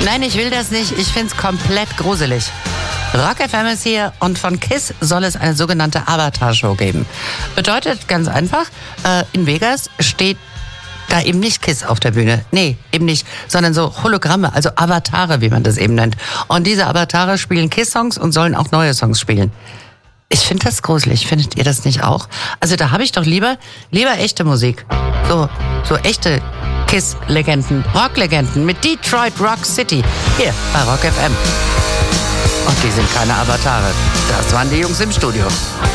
Nein, ich will das nicht. Ich find's komplett gruselig. Rock FM ist hier und von KISS soll es eine sogenannte Avatar-Show geben. Bedeutet ganz einfach, in Vegas steht da eben nicht KISS auf der Bühne. Nee, eben nicht, sondern so Hologramme, also Avatare, wie man das eben nennt. Und diese Avatare spielen KISS-Songs und sollen auch neue Songs spielen. Ich finde das gruselig. Findet ihr das nicht auch? Also da habe ich doch lieber echte Musik. So echte KISS-Legenden, Rock-Legenden mit Detroit Rock City. Hier bei Rock FM. Und die sind keine Avatare. Das waren die Jungs im Studio.